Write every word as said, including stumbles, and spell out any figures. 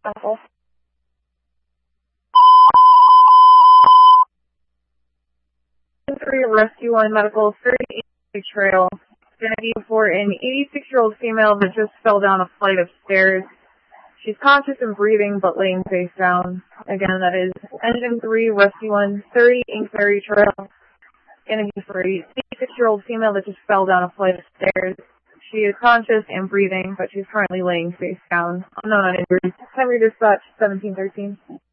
Apple. Three Rescue One Medical, thirty-eight Trail. Identity for an eighty-six-year-old female that just fell down a flight of stairs. She's conscious and breathing, but laying face down. Again, that is Engine three Rescue One, thirty Inkberry Trail. Identity for an eighty-six-year-old female that just fell down a flight of stairs. She is conscious and breathing, but she's currently laying face down. Unknown uninjured. Time your dispatch, seventeen thirteen.